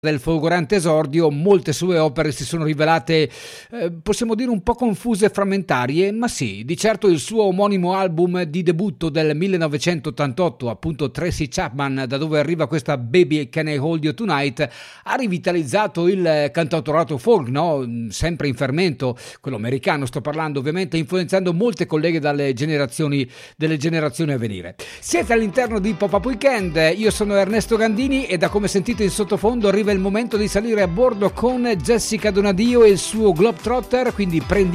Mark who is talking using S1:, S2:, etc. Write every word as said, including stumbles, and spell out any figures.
S1: del folgorante esordio, molte sue opere si sono rivelate, eh, possiamo dire, un po' confuse e frammentarie, ma sì, di certo il suo omonimo album di debutto del millenovecentottantotto, appunto Tracy Chapman, da dove arriva questa Baby Can I Hold You Tonight, ha rivitalizzato il cantautorato folk, no? Sempre in fermento, quello americano sto parlando, ovviamente, influenzando molte colleghe dalle generazioni, delle generazioni a venire. Siete all'interno di Pop-Up Weekend, io sono Ernesto Gandini e da come sentite in sottofondo arriva il momento di salire a bordo con Jessica Donadio e il suo Globetrotter, quindi prendi